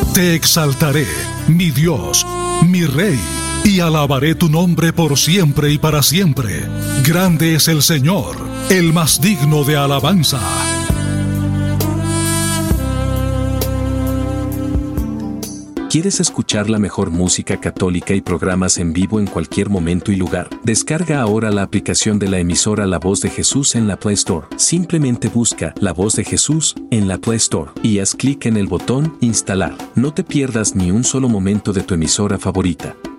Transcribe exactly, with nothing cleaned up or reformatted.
Te exaltaré, mi Dios, mi Rey, y alabaré tu nombre por siempre y para siempre. Grande es el Señor, el más digno de alabanza. ¿Quieres escuchar la mejor música católica y programas en vivo en cualquier momento y lugar? Descarga ahora la aplicación de la emisora La Voz de Jesús en la Play Store. Simplemente busca La Voz de Jesús en la Play Store y haz clic en el botón Instalar. No te pierdas ni un solo momento de tu emisora favorita.